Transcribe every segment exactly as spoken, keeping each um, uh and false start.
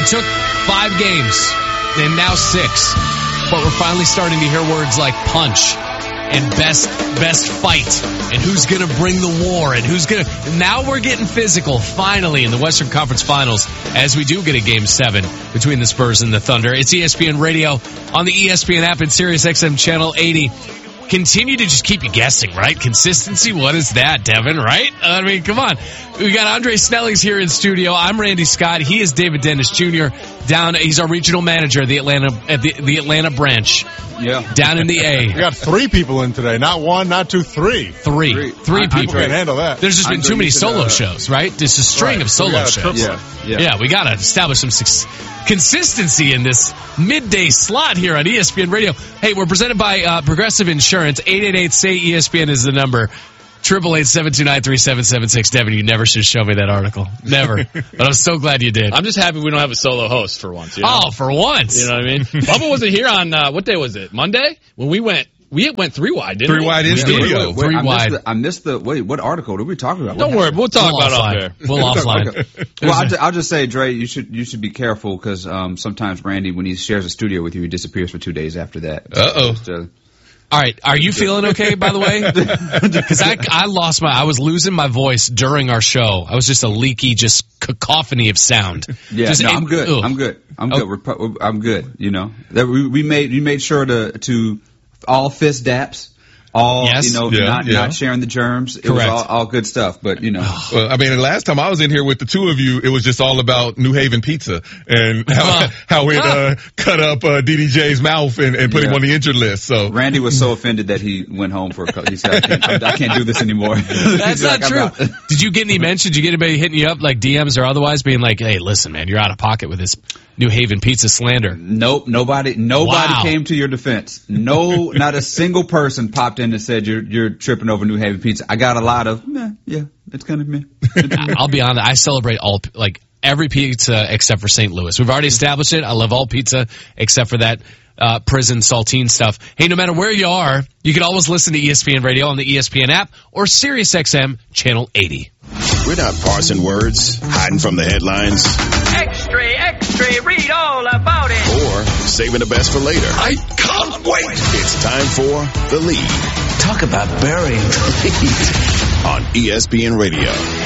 It took five games, and now six. But we're finally starting to hear words like punch and best best fight and who's going to bring the war and who's going to... Now we're getting physical, finally, in the Western Conference Finals as we do get a Game seven between the Spurs and the Thunder. It's E S P N Radio on the E S P N app and Sirius X M Channel eighty. Continue to just keep you guessing, right? Consistency, what is that, Devin, right? I mean, come on. We got Andre Snellings here in studio. I'm Randy Scott. He is David Dennis Junior Down, he's our regional manager at the Atlanta, at the, the Atlanta branch. Yeah. Down in the A. We got three people in today. Not one, not two, three. Three. Three, three I, people. I can't handle that. There's just been Andre, too many could, solo uh, shows, right? There's a string right. of solo shows. Yeah. Yeah. yeah, we got to establish some su- consistency in this midday slot here on E S P N Radio. Hey, we're presented by uh, Progressive Insurance. eight eight eight, S A Y E S P N is the number. Triple eight seven two nine three seven seven six. Devin, you never should show me that article. Never. But I'm so glad you did. I'm just happy we don't have a solo host for once. You know? Oh, for once. You know what I mean? Bubba wasn't here on, uh, what day was it? Monday? When we went, we went three wide, didn't Three we? wide in Yeah, studio. wait, wait, wait. Three I wide. Missed the, I missed the, wait, what article are we talking about? Don't What worry, happened? we'll talk We'll about it offline. up there. We'll offline. Okay. Well, I'll, ju- I'll just say, Dre, you should you should be careful because um, sometimes Randy, when he shares a studio with you, he disappears for two days after that. Uh-oh. Just, uh, All right. Are you feeling okay, by the way? Because I, I lost my, I was losing my voice during our show. I was just a leaky, just cacophony of sound. Yeah, just, no, it- I'm good. ugh. I'm good. I'm Oh. good. We're, pu- we're, I'm good. You know, that we, we made we made sure to to all fist daps. All, Yes. you know, Yeah, not yeah. not sharing the germs. It was Correct. all, all good stuff, but, you know. Well, I mean, the last time I was in here with the two of you, it was just all about New Haven pizza and how, Uh, how it uh. uh, cut up uh, D D J's mouth and, and put him Yeah. on the injured list. So Randy was so offended that he went home for a couple. He said, I can't, I can't do this anymore. That's He's not like, true. I'm out. Did you get any mention? Did you get anybody hitting you up, like D Ms or otherwise, being like, hey, listen, man, you're out of pocket with this New Haven pizza slander? Nope, nobody, nobody Wow. came to your defense. No, not a single person popped in and said you're you're tripping over New Haven pizza. I got a lot of, meh, yeah, it's kind of meh. I'll be honest, I celebrate all, like, every pizza except for Saint Louis. We've already established it. I love all pizza except for that uh, prison saltine stuff. Hey, no matter where you are, you can always listen to E S P N Radio on the E S P N app or Sirius X M Channel eighty. We're not parsing words, hiding from the headlines, Extra, extra, read all about it. or saving the best for later. I can't wait. It's time for The Lead Talk about burying the lead. on E S P N Radio.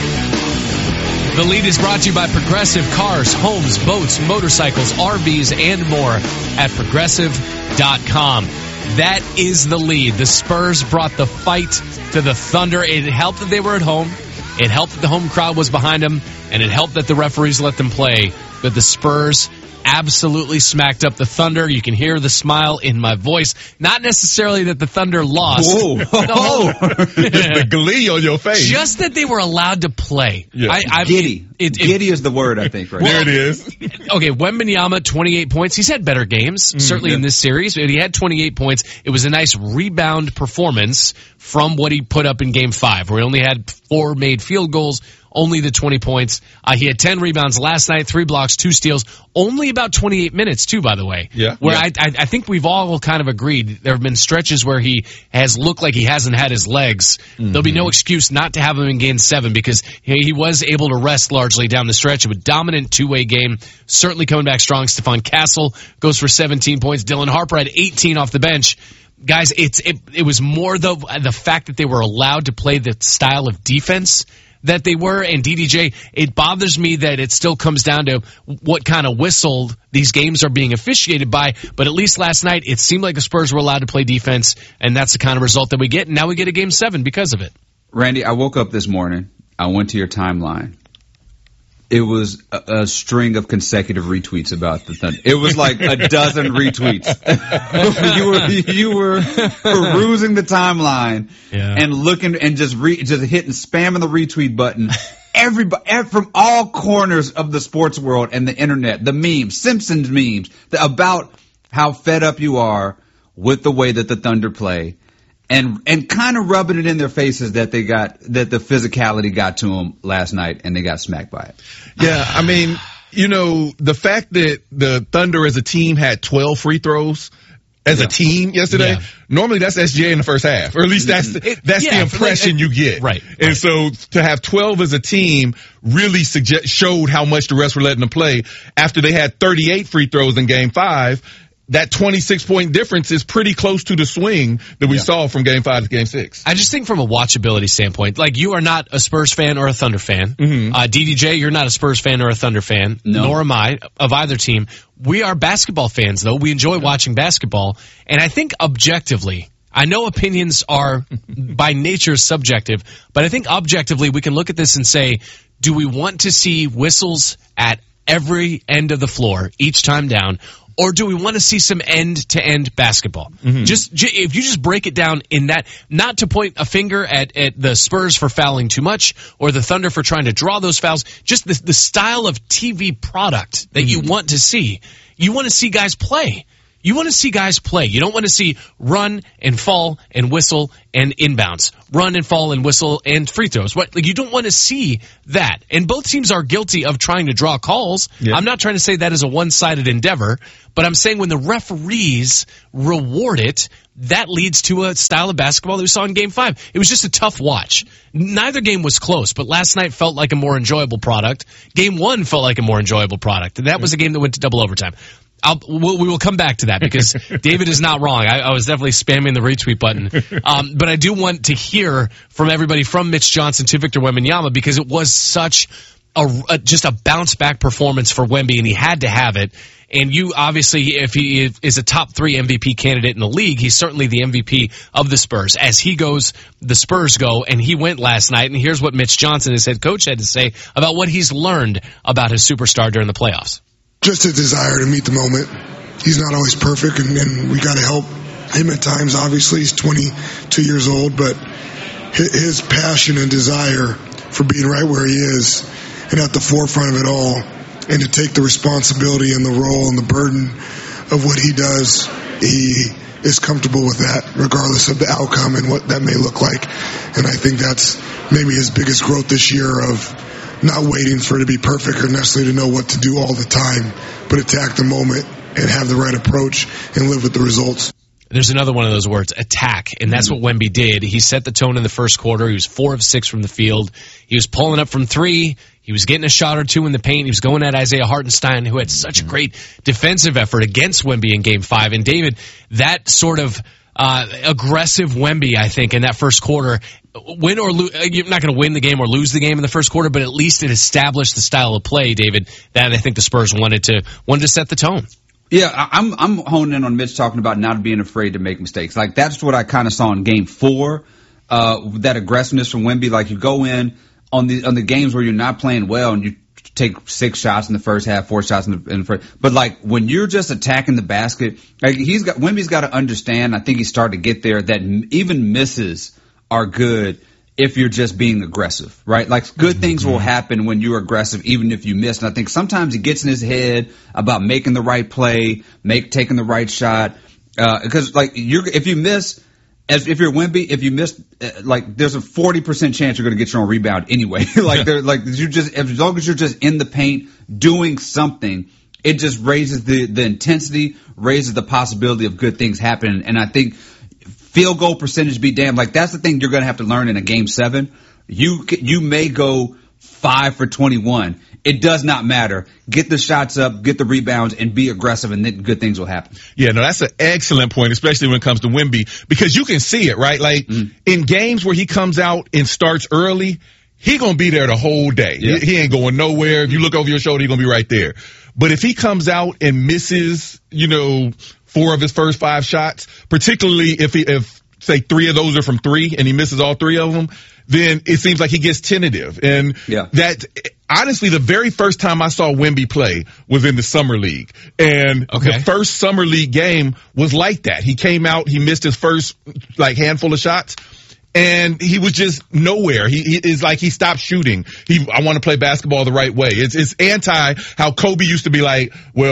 The Lead is brought to you by Progressive Cars, Homes, Boats, Motorcycles, R Vs, and more at progressive dot com. That is The Lead. The Spurs brought the fight to the Thunder. It helped that they were at home. It helped that the home crowd was behind them. And it helped that the referees let them play. But the Spurs absolutely smacked up the Thunder. You can hear the smile in my voice. Not necessarily that the Thunder lost. Whoa. No. the glee on your face. Just that they were allowed to play. Yeah. I, I, Giddy. It, it, Giddy is the word, I think, right there now. it is. Okay, Wembanyama, twenty-eight points. He's had better games, certainly in this series, but he had twenty-eight points. It was a nice rebound performance from what he put up in game five, where he only had four made field goals, only the twenty points. Uh, he had ten rebounds last night, three blocks, two steals, only about twenty-eight minutes too, by the way. Yeah. Where Yeah. I, I, I think we've all kind of agreed there have been stretches where he has looked like he hasn't had his legs. Mm-hmm. There'll be no excuse not to have him in game seven because he, he was able to rest largely down the stretch of a dominant two-way game. Certainly coming back strong. Stephon Castle goes for seventeen points. Dylan Harper had eighteen off the bench. Guys, it's it, it was more the the fact that they were allowed to play the style of defense that they were. And D D J, it bothers me that it still comes down to what kind of whistle these games are being officiated by. But at least last night, it seemed like the Spurs were allowed to play defense, and that's the kind of result that we get. And now we get a game seven because of it. Randy, I woke up this morning. I went to your timeline. It was a, a string of consecutive retweets about the Thunder. It was like a dozen retweets. you were you were perusing the timeline Yeah. and looking and just re, just hitting spamming the retweet button. Everybody ev- from all corners of the sports world and the internet, the memes, Simpsons memes, the, about how fed up you are with the way that the Thunder play. And and kind of rubbing it in their faces that they got that the physicality got to them last night and they got smacked by it. Yeah, I mean, you know, the fact that the Thunder as a team had twelve free throws, as Yeah. a team yesterday, Yeah. normally that's S G A in the first half, or at least that's the, It- that's yeah, the impression like, you get. right, And right. so to have twelve as a team really suggest, showed how much the rest were letting them play. After they had thirty-eight free throws in game five, that twenty-six point difference is pretty close to the swing that we Yeah. saw from game five to game six. I just think from a watchability standpoint, like you are not a Spurs fan or a Thunder fan. Mm-hmm. Uh, D D J, you're not a Spurs fan or a Thunder fan. No. Nor am I of either team. We are basketball fans, though. We enjoy watching basketball. And I think objectively, I know opinions are by nature subjective, but I think objectively we can look at this and say, do we want to see whistles at every end of the floor each time down? Or do we want to see some end-to-end basketball? Mm-hmm. Just j- if you just break it down in that, not to point a finger at, at the Spurs for fouling too much or the Thunder for trying to draw those fouls, just the, the style of T V product that you want to see. You want to see guys play. You want to see guys play. You don't want to see run and fall and whistle and inbounds, run and fall and whistle and free throws. What, like, you don't want to see that. And both teams are guilty of trying to draw calls. Yeah. I'm not trying to say that is a one-sided endeavor, but I'm saying when the referees reward it, that leads to a style of basketball that we saw in game five. It was just a tough watch. Neither game was close, but last night felt like a more enjoyable product. Game one felt like a more enjoyable product. And that was a game that went to double overtime. I'll, we'll, we will come back to that because David is not wrong. I, I was definitely spamming the retweet button. Um, but I do want to hear from everybody from Mitch Johnson to Victor Wembanyama because it was such a, a just a bounce back performance for Wemby, and he had to have it. And you obviously, if he is a top three M V P candidate in the league, he's certainly the M V P of the Spurs. As he goes, the Spurs go, and he went last night. And here's what Mitch Johnson, his head coach, had to say about what he's learned about his superstar during the playoffs. Just a desire to meet the moment. He's not always perfect, and, and we got to help him at times. Obviously, he's twenty-two years old, but his, his passion and desire for being right where he is and at the forefront of it all, and to take the responsibility and the role and the burden of what he does, he is comfortable with that, regardless of the outcome and what that may look like. And I think that's maybe his biggest growth this year of not waiting for it to be perfect or necessarily to know what to do all the time, but attack the moment and have the right approach and live with the results. There's another one of those words, attack, and that's what Wemby did. He set the tone in the first quarter. He was four of six from the field. He was pulling up from three. He was getting a shot or two in the paint. He was going at Isaiah Hartenstein, who had such a great defensive effort against Wemby in Game five. And, David, that sort of uh, aggressive Wemby, I think, in that first quarter, win or lose, you're not going to win the game or lose the game in the first quarter, but at least it established the style of play, David, that I think the Spurs wanted to wanted to set the tone. Yeah, I- I'm I'm honing in on Mitch talking about not being afraid to make mistakes. Like, that's what I kind of saw in Game Four. Uh, that aggressiveness from Wemby. Like, you go in on the on the games where you're not playing well and you take six shots in the first half, four shots in the, in the first. But like when you're just attacking the basket, like he's got Wemby's got to understand. I think he's starting to get there that m- even misses are good if you're just being aggressive, right? Like good things will happen when you're aggressive, even if you miss. And I think sometimes he gets in his head about making the right play, make taking the right shot. Uh, because like you're, if you miss, as if you're Wemby, if you miss, uh, like there's a forty percent chance you're going to get your own rebound anyway. like they're like you just, as long as you're just in the paint doing something, it just raises the the intensity, raises the possibility of good things happening. And I think field goal percentage be damned. Like that's the thing you're going to have to learn in a game seven. You you may go five for twenty-one. It does not matter. Get the shots up, get the rebounds, and be aggressive, and then good things will happen. Yeah, no, that's an excellent point, especially when it comes to Wemby, because you can see it, right? Like mm. in games where he comes out and starts early, he gonna be there the whole day. Yeah. He, he ain't going nowhere. If you look over your shoulder, he gonna be right there. But if he comes out and misses, you know, four of his first five shots, particularly if he, if say three of those are from three and he misses all three of them, then it seems like he gets tentative. And yeah. that, honestly, the very first time I saw Wemby play was in the summer league. And okay. the first summer league game was like that. He came out, he missed his first like handful of shots, and he was just nowhere. He, he is like he stopped shooting. He, I want to play basketball the right way. It's, it's anti how Kobe used to be like, well,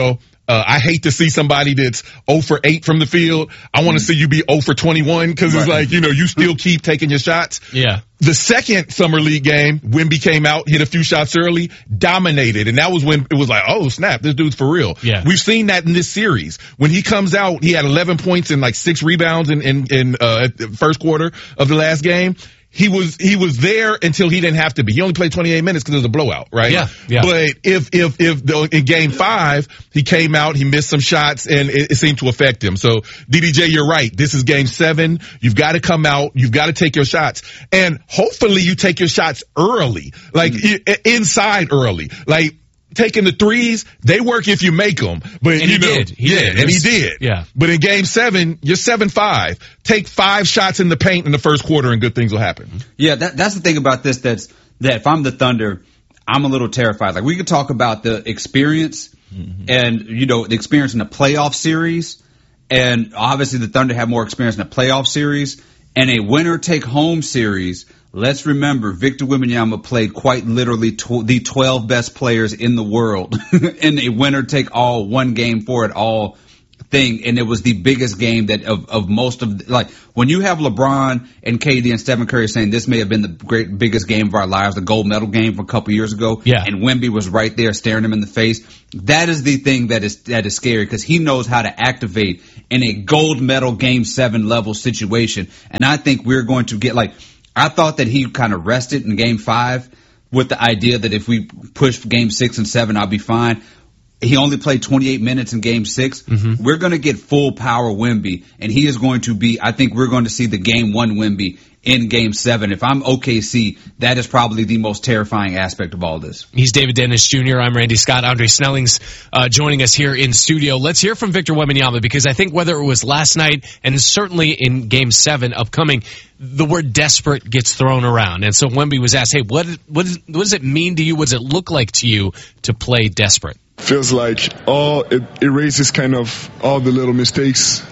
Uh, I hate to see somebody that's zero for eight from the field. I want to see you be zero for twenty-one because it's like, you know, you still keep taking your shots. Yeah. The second Summer League game, Wemby came out, hit a few shots early, dominated. And that was when it was like, oh, snap, this dude's for real. Yeah. We've seen that in this series. When he comes out, he had eleven points and like six rebounds in, in, in uh, the first quarter of the last game. He was, he was there until he didn't have to be. He only played twenty-eight minutes because it was a blowout, right? Yeah, yeah. But if, if, if the, in game five, he came out, he missed some shots and it, it seemed to affect him. So D D J, you're right. This is game seven. You've got to come out. You've got to take your shots and hopefully you take your shots early, like mm. I- inside early, like, taking the threes, they work if you make them. But, and you he know, did. He yeah, did. and was, he did. Yeah. But in game seven, you're seven five. Take five shots in the paint in the first quarter and good things will happen. Yeah, that, that's the thing about this that's, that if I'm the Thunder, I'm a little terrified. Like, we could talk about the experience mm-hmm. and, you know, the experience in the playoff series. And obviously the Thunder have more experience in the playoff series. And a winner-take-home series, let's remember, Victor Wembanyama played quite literally tw- the twelve best players in the world in a winner-take-all, one game for it all thing. And it was the biggest game that of, of most of the, like, when you have LeBron and K D and Stephen Curry saying this may have been the great biggest game of our lives, the gold medal game from a couple years ago, yeah. and Wemby was right there staring him in the face, that is the thing that is that is scary because he knows how to activate in a gold medal game seven level situation. And I think we're going to get, like, I thought that he kind of rested in game five with the idea that if we push game six and seven, I'll be fine. He only played twenty-eight minutes in game six. Mm-hmm. We're going to get full power Wemby, and he is going to be, I think we're going to see the game one Wemby in game seven. If I'm O K C, that is probably the most terrifying aspect of all this. He's David Dennis Junior I'm Randy Scott. Andre Snelling's uh, joining us here in studio. Let's hear from Victor Wembanyama because I think whether it was last night and certainly in game seven upcoming, the word desperate gets thrown around. And so Wemby was asked, hey, what, what, is, what does it mean to you? What does it look like to you to play desperate? Feels like all it erases kind of all the little mistakes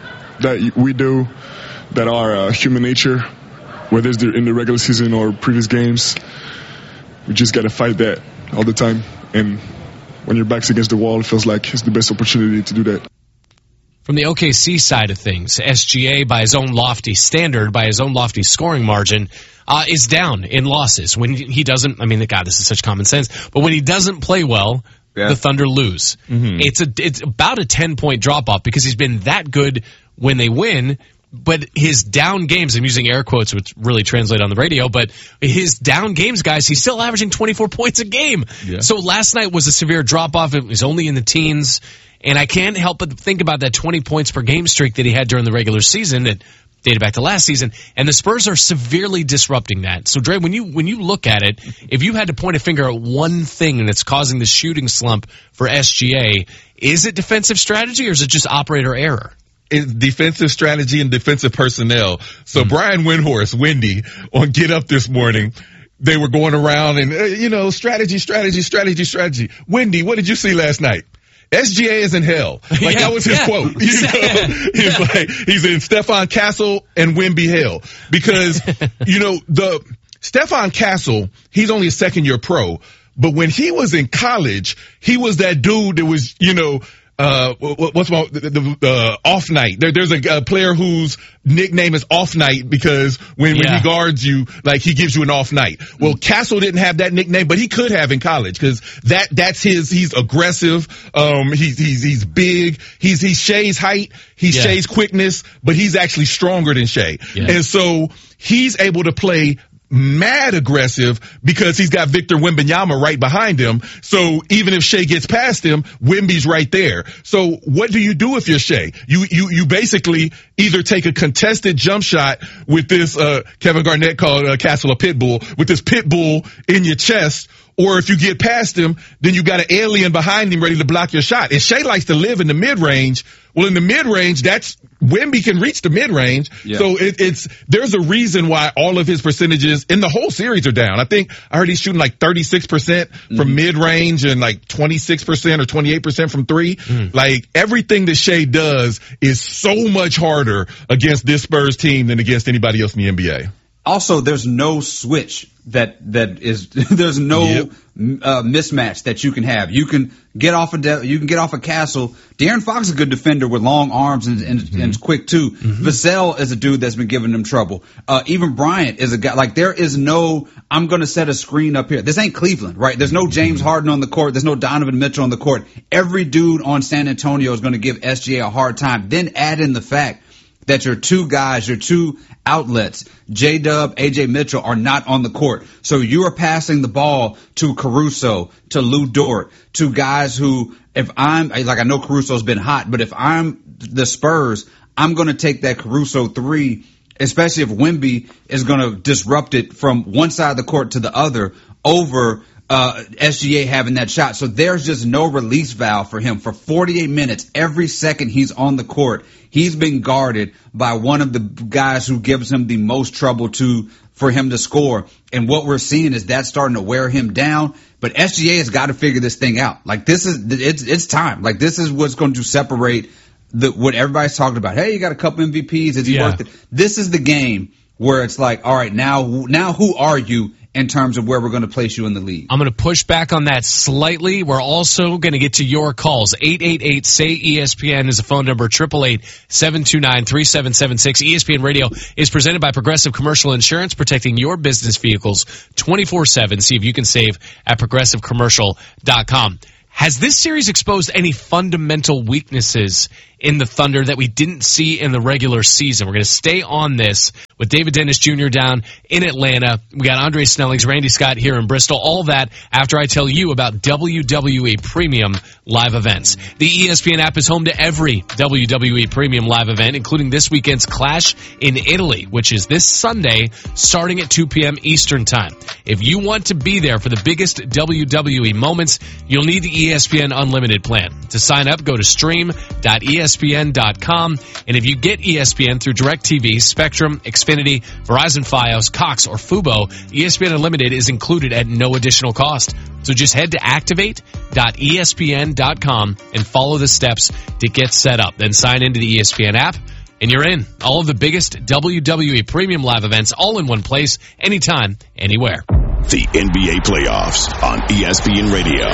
that we do that are uh, human nature, whether it's in the regular season or previous games. We just got to fight that all the time. And when your back's against the wall, it feels like it's the best opportunity to do that. From the O K C side of things, S G A, by his own lofty standard, by his own lofty scoring margin, uh, is down in losses. When he doesn't, I mean, God, this is such common sense, but when he doesn't play well, yeah. the Thunder lose. Mm-hmm. It's a, it's about a ten-point drop-off because he's been that good when they win, but his down games, I'm using air quotes, which really translate on the radio, but his down games, guys, he's still averaging twenty-four points a game. Yeah. So last night was a severe drop-off. It was only in the teens, and I can't help but think about that twenty points per game streak that he had during the regular season that dated back to last season, and the Spurs are severely disrupting that. So, Dre, when you when you look at it, if you had to point a finger at one thing that's causing the shooting slump for S G A, is it defensive strategy or is it just operator error? It's defensive strategy and defensive personnel. So mm-hmm. Brian Windhorst, Wendy, on Get Up this morning, they were going around and, uh, you know, strategy, strategy, strategy, strategy. Wendy, what did you see last night? S G A is in hell. Like, yeah, that was his yeah. quote. You know, he's yeah. like, he's in Stephon Castle and Wemby hell. Because, you know, the, Stephon Castle, he's only a second year pro, but when he was in college, he was that dude that was, you know, Uh, what's my, the, the, the off night. There, there's a, a player whose nickname is off night because when, yeah. when he guards you, like, he gives you an off night. Well, mm-hmm. Castle didn't have that nickname, but he could have in college because that, that's his, he's aggressive. Um, he's, he's, he's big. He's, he's Shea's height. He's yeah. Shea's quickness, but he's actually stronger than Shea. Yeah. And so he's able to play mad aggressive because he's got Victor Wembanyama right behind him. So even if Shea gets past him, Wemby's right there. So what do you do if you're Shea? You, you, you basically either take a contested jump shot with this, uh, Kevin Garnett called uh, Castle a pit bull, with this pit bull in your chest. Or if you get past him, then you got an alien behind him ready to block your shot. And Shea likes to live in the mid-range. Well, in the mid-range, that's, Wemby can reach the mid-range. Yeah. So it, it's, there's a reason why all of his percentages in the whole series are down. I think I heard he's shooting like thirty-six percent from mm-hmm. mid-range and like twenty-six percent or twenty-eight percent from three. Mm. Like, everything that Shea does is so much harder against this Spurs team than against anybody else in the N B A. Also, there's no switch that that is there's no yep. uh, mismatch that you can have. You can get off a de- you can get off a Castle. De'Aaron Fox is a good defender with long arms and and, mm-hmm. and is quick too. Mm-hmm. Vassell is a dude that's been giving them trouble. Uh, even Bryant is a guy. Like there is no I'm going to set a screen up here. This ain't Cleveland, right? There's no James Harden on the court. There's no Donovan Mitchell on the court. Every dude on San Antonio is going to give S G A a hard time. Then add in the fact that your two guys, your two outlets, J-Dub, A J Mitchell, are not on the court. So you are passing the ball to Caruso, to Lou Dort, to guys who, if I'm, like I know Caruso's been hot, but if I'm the Spurs, I'm going to take that Caruso three, especially if Wemby is going to disrupt it from one side of the court to the other over Uh, S G A having that shot. So there's just no release valve for him. For forty-eight minutes, every second he's on the court, he's been guarded by one of the guys who gives him the most trouble to for him to score. And what we're seeing is that starting to wear him down. But S G A has got to figure this thing out. Like this is it's it's time. Like this is what's going to separate the what everybody's talking about. Hey, you got a couple M V Ps. Is he yeah. worth it? This is the game where it's like, all right, now now who are you in terms of where we're going to place you in the league? I'm going to push back on that slightly. We're also going to get to your calls. eight eight eight, S A Y, E S P N is the phone number. eight eight eight, seven two nine, three seven seven six. E S P N Radio is presented by Progressive Commercial Insurance, protecting your business vehicles twenty-four seven. See if you can save at progressive commercial dot com. Has this series exposed any fundamental weaknesses in the Thunder that we didn't see in the regular season? We're going to stay on this with David Dennis Junior down in Atlanta. We got Andre Snellings, Randy Scott here in Bristol. All that after I tell you about W W E Premium live events. The E S P N app is home to every W W E Premium live event, including this weekend's Clash in Italy, which is this Sunday starting at two p.m. Eastern Time. If you want to be there for the biggest W W E moments, you'll need the E S P N Unlimited plan. To sign up, go to stream dot E S P N dot com. And if you get E S P N through DirecTV, Spectrum, Xfinity, Verizon Fios, Cox, or Fubo, E S P N Unlimited is included at no additional cost. So just head to activate dot E S P N dot com and follow the steps to get set up. Then sign into the E S P N app, and you're in. All of the biggest W W E Premium live events all in one place, anytime, anywhere. The N B A playoffs on E S P N Radio.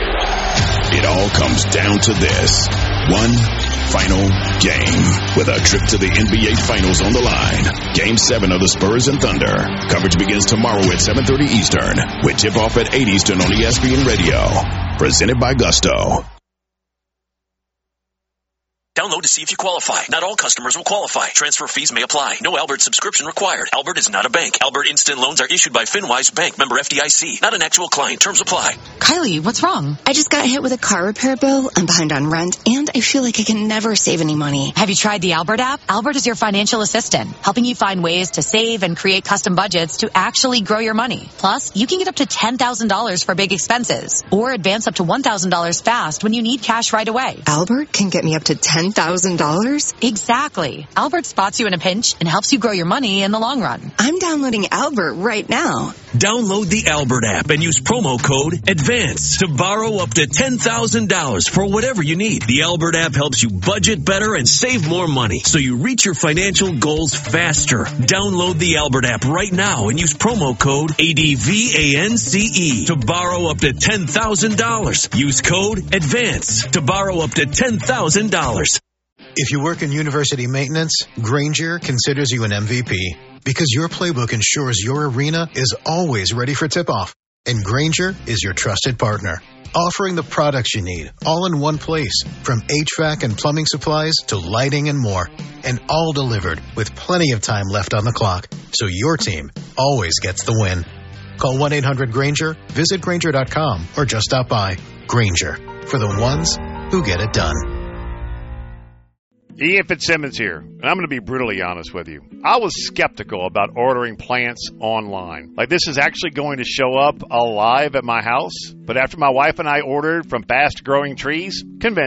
It all comes down to this. One final game with a trip to the N B A Finals on the line. Game seven of the Spurs and Thunder. Coverage begins tomorrow at seven thirty Eastern with tip-off at eight Eastern on E S P N Radio. Presented by Gusto. Download to see if you qualify. Not all customers will qualify. Transfer fees may apply. No Albert subscription required. Albert is not a bank. Albert Instant Loans are issued by FinWise Bank, member F D I C. Not an actual client. Terms apply. Kylie, what's wrong? I just got hit with a car repair bill. I'm behind on rent, and I feel like I can never save any money. Have you tried the Albert app? Albert is your financial assistant, helping you find ways to save and create custom budgets to actually grow your money. Plus, you can get up to ten thousand dollars for big expenses, or advance up to one thousand dollars fast when you need cash right away. Albert can get me up to ten thousand dollars? Exactly. Albert spots you in a pinch and helps you grow your money in the long run. I'm downloading Albert right now. Download the Albert app and use promo code ADVANCE to borrow up to ten thousand dollars for whatever you need. The Albert app helps you budget better and save more money so you reach your financial goals faster. Download the Albert app right now and use promo code ADVANCE to borrow up to ten thousand dollars. Use code ADVANCE to borrow up to ten thousand dollars. If you work in university maintenance, Grainger considers you an M V P because your playbook ensures your arena is always ready for tip-off. And Grainger is your trusted partner, offering the products you need all in one place, from H V A C and plumbing supplies to lighting and more, and all delivered with plenty of time left on the clock, so your team always gets the win. Call one eight hundred Grainger, visit Grainger dot com, or just stop by. Grainger, for the ones who get it done. Ian Fitzsimmons here, and I'm going to be brutally honest with you. I was skeptical about ordering plants online. Like, this is actually going to show up alive at my house. But after my wife and I ordered from Fast Growing Trees, convinced.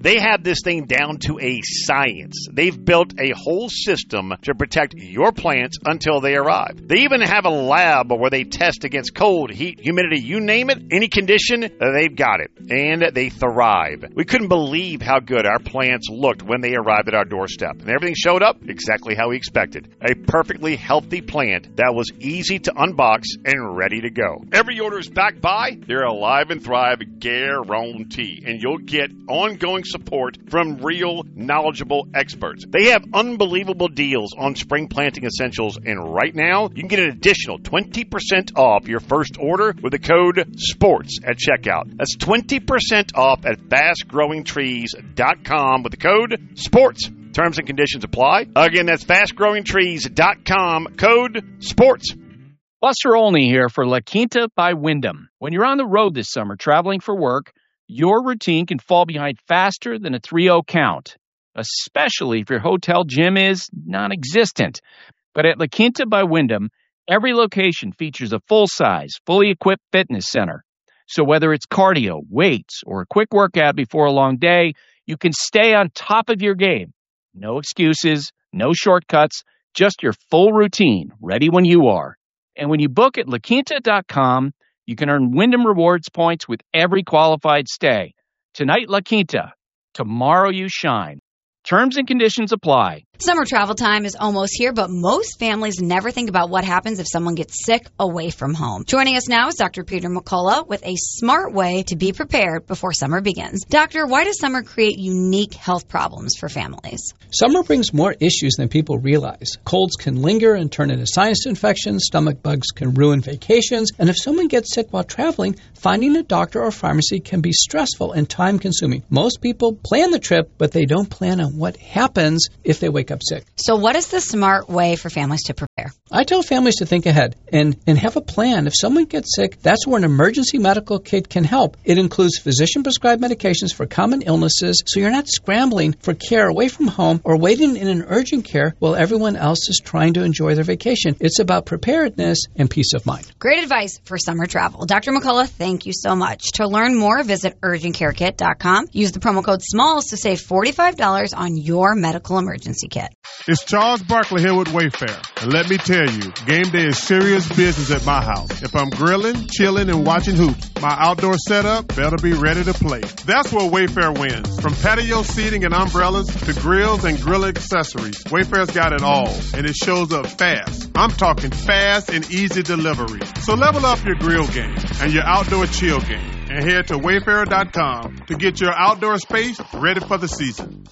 They have this thing down to a science. They've built a whole system to protect your plants until they arrive. They even have a lab where they test against cold, heat, humidity, you name it, any condition, they've got it. And they thrive. We couldn't believe how good our plants looked when they arrived at our doorstep. And everything showed up exactly how we expected. A perfectly healthy plant that was easy to unbox and ready to go. Every order is backed by their Alive and Thrive guarantee, and you'll get ongoing support from real, knowledgeable experts. They have unbelievable deals on spring planting essentials, and right now, you can get an additional twenty percent off your first order with the code SPORTS at checkout. That's twenty percent off at fast growing trees dot com with the code SPORTS. Terms and conditions apply. Again, that's fast growing trees dot com, code SPORTS. Buster Olney here for La Quinta by Wyndham. When you're on the road this summer traveling for work, your routine can fall behind faster than a three oh count, especially if your hotel gym is non-existent. But at La Quinta by Wyndham, every location features a full-size, fully equipped fitness center. So whether it's cardio, weights, or a quick workout before a long day, you can stay on top of your game. No excuses, no shortcuts, just your full routine, ready when you are. And when you book at La Quinta dot com, you can earn Wyndham Rewards points with every qualified stay. Tonight, La Quinta. Tomorrow, you shine. Terms and conditions apply. Summer travel time is almost here, but most families never think about what happens if someone gets sick away from home. Joining us now is Doctor Peter McCullough with a smart way to be prepared before summer begins. Doctor, why does summer create unique health problems for families? Summer brings more issues than people realize. Colds can linger and turn into sinus infections, stomach bugs can ruin vacations, and if someone gets sick while traveling, finding a doctor or pharmacy can be stressful and time-consuming. Most people plan the trip, but they don't plan on what happens if they wake up sick. So what is the smart way for families to prepare? I tell families to think ahead and, and have a plan. If someone gets sick, that's where an emergency medical kit can help. It includes physician-prescribed medications for common illnesses, so you're not scrambling for care away from home or waiting in an urgent care while everyone else is trying to enjoy their vacation. It's about preparedness and peace of mind. Great advice for summer travel. Doctor McCullough, thank you so much. To learn more, visit urgent care kit dot com. Use the promo code SMALLS to save forty-five dollars on your medical emergency kit. It's Charles Barkley here with Wayfair. And let me tell you, game day is serious business at my house. If I'm grilling, chilling, and watching hoops, my outdoor setup better be ready to play. That's where Wayfair wins. From patio seating and umbrellas to grills and grill accessories, Wayfair's got it all, and it shows up fast. I'm talking fast and easy delivery. So level up your grill game and your outdoor chill game and head to wayfair dot com to get your outdoor space ready for the season.